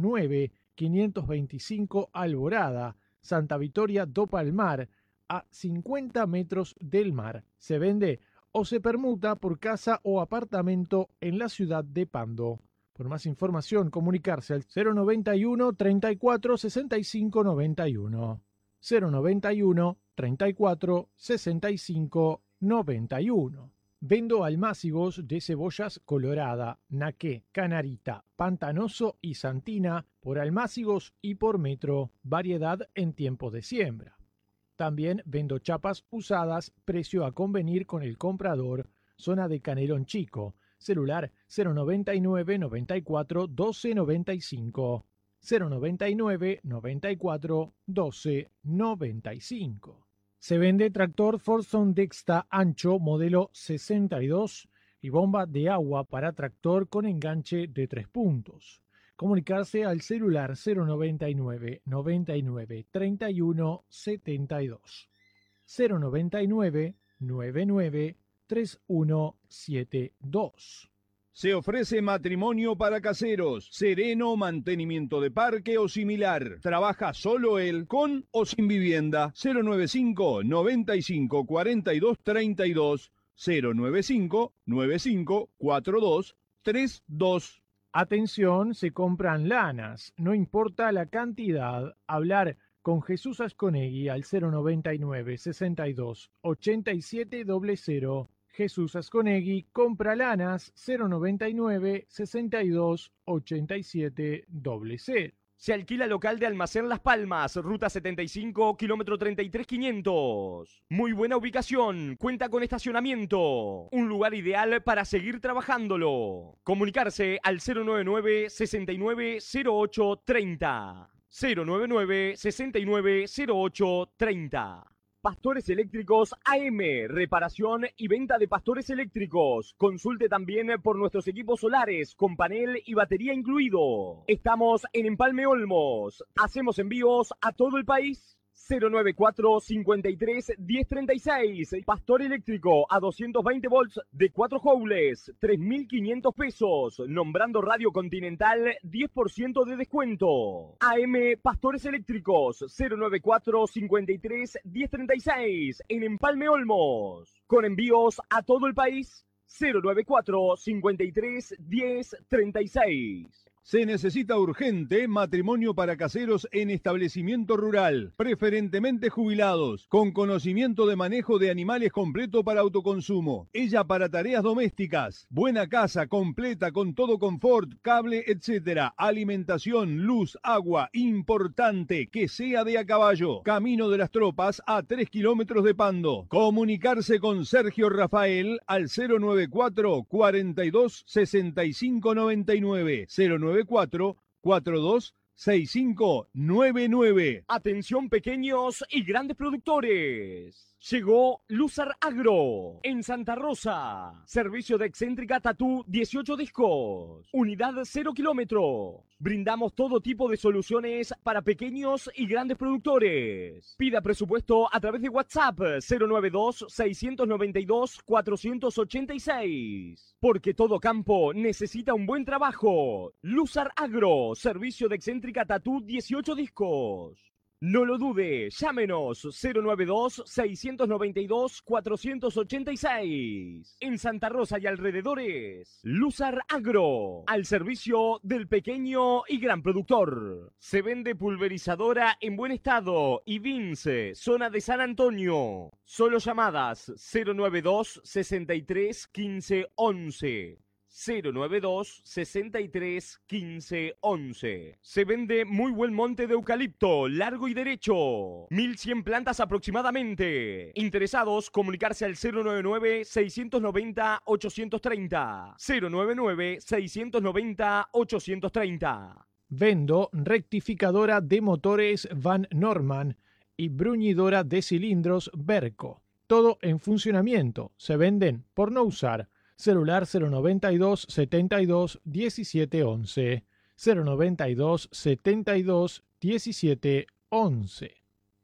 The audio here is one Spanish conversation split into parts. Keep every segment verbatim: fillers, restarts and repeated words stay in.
nueve quinientos veinticinco Alborada, Santa Victoria do Palmar, a cincuenta metros del mar. Se vende o se permuta por casa o apartamento en la ciudad de Pando. Por más información, comunicarse al cero noventa y uno, treinta y cuatro, sesenta y cinco noventa y uno. cero noventa y uno, treinta y cuatro, sesenta y cinco noventa y uno. Vendo almácigos de cebollas colorada, naqué, canarita, pantanoso y santina por almácigos y por metro, variedad en tiempo de siembra. También vendo chapas usadas, precio a convenir con el comprador, zona de Canelón Chico, celular cero noventa y nueve, noventa y cuatro, doce noventa y cinco, cero noventa y nueve, noventa y cuatro, doce noventa y cinco. Se vende tractor Forson Dexta ancho modelo sesenta y dos y bomba de agua para tractor con enganche de tres puntos. Comunicarse al celular cero noventa y nueve, noventa y nueve, treinta y uno, setenta y dos. cero noventa y nueve, noventa y nueve, treinta y uno setenta y dos. Se ofrece matrimonio para caseros, sereno, mantenimiento de parque o similar. Trabaja solo él, con o sin vivienda. cero noventa y cinco, noventa y cinco, cuarenta y dos, treinta y dos. cero noventa y cinco, noventa y cinco, cuarenta y dos, treinta y dos. Atención, se compran lanas, no importa la cantidad. Hablar con Jesús Asconegui al cero noventa y nueve, sesenta y dos, ochenta y siete cero cero. Jesús Asconegui, compra lanas cero noventa y nueve, sesenta y dos, ochenta y siete cero cero. Se alquila local de Almacén Las Palmas, ruta setenta y cinco, kilómetro treinta y tres quinientos. Muy buena ubicación, cuenta con estacionamiento. Un lugar ideal para seguir trabajándolo. Comunicarse al cero noventa y nueve, sesenta y nueve, cero ocho, treinta. cero noventa y nueve, sesenta y nueve, cero ocho, treinta. Pastores Eléctricos A M, reparación y venta de pastores eléctricos. Consulte también por nuestros equipos solares con panel y batería incluido. Estamos en Empalme Olmos. Hacemos envíos a todo el país. cero noventa y cuatro, cincuenta y tres, diez treinta y seis. Pastor eléctrico a doscientos veinte volts de cuatro joules, tres mil quinientos pesos. Nombrando Radio Continental, diez por ciento de descuento. A M Pastores Eléctricos, cero noventa y cuatro, cincuenta y tres, diez treinta y seis. En Empalme Olmos. Con envíos a todo el país. cero noventa y cuatro, cincuenta y tres, diez treinta y seis. Se necesita urgente matrimonio para caseros en establecimiento rural, preferentemente jubilados, con conocimiento de manejo de animales completo para autoconsumo. Ella para tareas domésticas, buena casa completa con todo confort, cable, etcétera. Alimentación, luz, agua, importante que sea de a caballo. Camino de las Tropas a tres kilómetros de Pando. Comunicarse con Sergio Rafael al cero noventa y cuatro, cuarenta y dos, sesenta y cinco noventa y nueve, cero noventa y cuatro, cuarenta y dos, sesenta y cinco noventa y nueve. Atención pequeños y grandes productores. Llegó Luzar Agro en Santa Rosa. Servicio de excéntrica tatú dieciocho discos. Unidad cero kilómetros. Brindamos todo tipo de soluciones para pequeños y grandes productores. Pida presupuesto a través de WhatsApp cero noventa y dos, seiscientos noventa y dos, cuatrocientos ochenta y seis. Porque todo campo necesita un buen trabajo. Luzar Agro. Servicio de excéntrica tatú dieciocho discos. No lo dude, llámenos cero noventa y dos, seiscientos noventa y dos, cuatrocientos ochenta y seis. En Santa Rosa y alrededores, Luzar Agro, al servicio del pequeño y gran productor. Se vende pulverizadora en buen estado y Vince, zona de San Antonio. Solo llamadas cero noventa y dos, sesenta y tres, quince, once. cero noventa y dos, sesenta y tres, quince, once. Se vende muy buen monte de eucalipto, largo y derecho. mil cien plantas aproximadamente. Interesados, comunicarse al cero noventa y nueve, seiscientos noventa, ochocientos treinta. cero noventa y nueve, seiscientos noventa, ochocientos treinta. Vendo rectificadora de motores Van Norman y bruñidora de cilindros Berco. Todo en funcionamiento. Se venden por no usar. Celular cero noventa y dos, setenta y dos, diecisiete, once. cero noventa y dos, setenta y dos, diecisiete, once.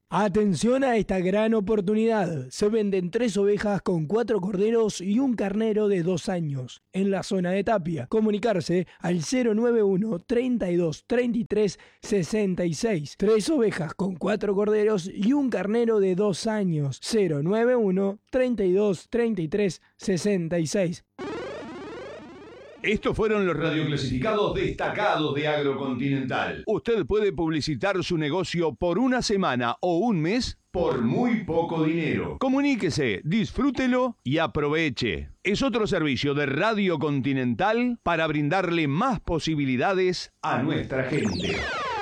Atención a esta gran oportunidad. Se venden tres ovejas con cuatro corderos y un carnero de dos años en la zona de Tapia. Comunicarse al cero nueve uno, treinta y dos, treinta y tres, sesenta y seis. Tres ovejas con cuatro corderos y un carnero de dos años. cero nueve uno, treinta y dos, treinta y tres, sesenta y seis. Estos fueron los radioclasificados destacados de Agrocontinental. Usted puede publicitar su negocio por una semana o un mes por muy poco dinero. Comuníquese, disfrútelo y aproveche. Es otro servicio de Radio Continental para brindarle más posibilidades a nuestra gente.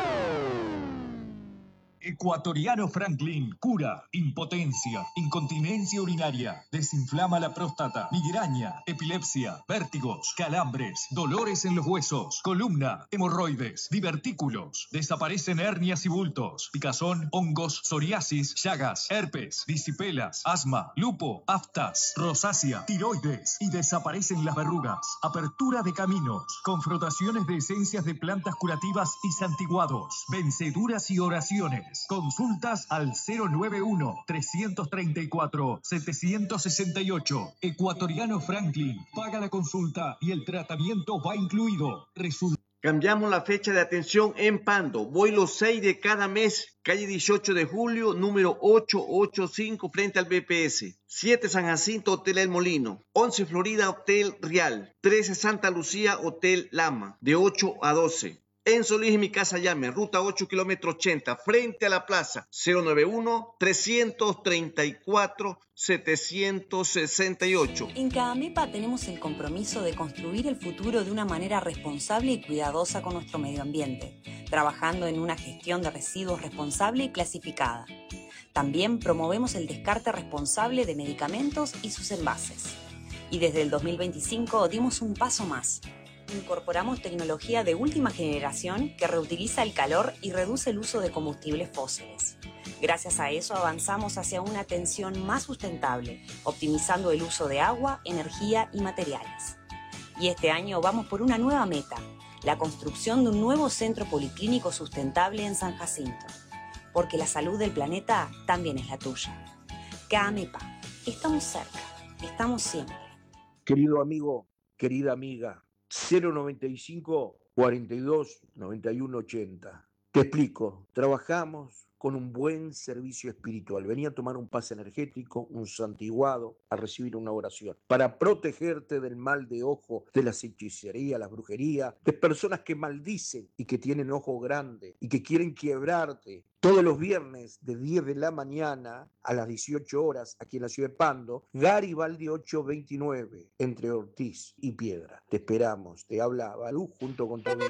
Ecuatoriano Franklin cura impotencia, incontinencia urinaria, desinflama la próstata, migraña, epilepsia, vértigos, calambres, dolores en los huesos, columna, hemorroides, divertículos, desaparecen hernias y bultos, picazón, hongos, psoriasis, llagas, herpes, disipelas, asma, lupo, aftas, rosácea, tiroides y desaparecen las verrugas, apertura de caminos, con frotaciones de esencias de plantas curativas y santiguados, venceduras y oraciones. Consultas al cero nueve uno, trescientos treinta y cuatro, setecientos sesenta y ocho. Ecuatoriano Franklin. Paga la consulta y el tratamiento va incluido. Resulta. Cambiamos la fecha de atención en Pando. Voy los seis de cada mes. Calle dieciocho de julio, número ochocientos ochenta y cinco, frente al B P S. siete San Jacinto, Hotel El Molino. once Florida, Hotel Real. trece Santa Lucía, Hotel Lama. De ocho a doce. En Solís y Mi Casa Llame, ruta ocho, kilómetro ochenta, frente a la plaza, cero nueve uno, trescientos treinta y cuatro, setecientos sesenta y ocho. En CAAMEPA tenemos el compromiso de construir el futuro de una manera responsable y cuidadosa con nuestro medio ambiente, trabajando en una gestión de residuos responsable y clasificada. También promovemos el descarte responsable de medicamentos y sus envases. Y desde el dos mil veinticinco dimos un paso más. Incorporamos tecnología de última generación que reutiliza el calor y reduce el uso de combustibles fósiles. Gracias a eso avanzamos hacia una atención más sustentable, optimizando el uso de agua, energía y materiales. Y este año vamos por una nueva meta, la construcción de un nuevo centro policlínico sustentable en San Jacinto. Porque la salud del planeta también es la tuya. CAAMEPA, estamos cerca, estamos siempre. Querido amigo, querida amiga, cero noventa y cinco, cuarenta y dos, noventa y uno, ochenta. Te explico, trabajamos con un buen servicio espiritual. Venía a tomar un pase energético, un santiguado, a recibir una oración, para protegerte del mal de ojo, de la hechicería, la brujería, de personas que maldicen y que tienen ojo grande y que quieren quebrarte. Todos los viernes de diez de la mañana a las dieciocho horas, aquí en la ciudad de Pando, Garibaldi ochocientos veintinueve, entre Ortiz y Piedra. Te esperamos, te habla Balú junto con Tobías.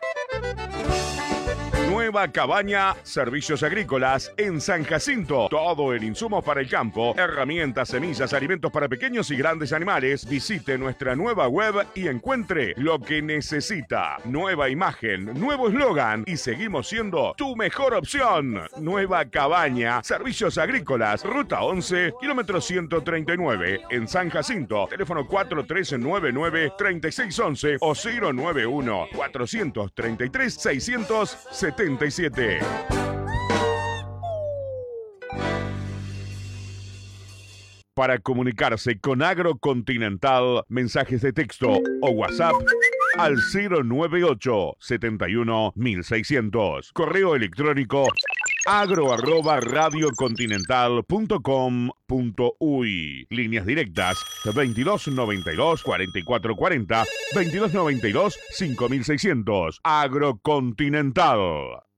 Nueva Cabaña, servicios agrícolas en San Jacinto. Todo el insumo para el campo, herramientas, semillas, alimentos para pequeños y grandes animales. Visite nuestra nueva web y encuentre lo que necesita. Nueva imagen, nuevo eslogan y seguimos siendo tu mejor opción. Nueva Cabaña, servicios agrícolas, ruta once, kilómetro ciento treinta y nueve, en San Jacinto. Teléfono cuatro tres nueve nueve, tres seis uno uno o cero nueve uno, cuatrocientos treinta y tres, seiscientos setenta y siete. Para comunicarse con Agrocontinental, mensajes de texto o WhatsApp al cero nueve ocho, setenta y uno, mil seiscientos. Correo electrónico agro arroba radiocontinental punto com punto uy. Líneas directas veintidós noventa y dos, cuarenta y cuatro cuarenta, veintidós noventa y dos, cinco mil seiscientos. Agrocontinental.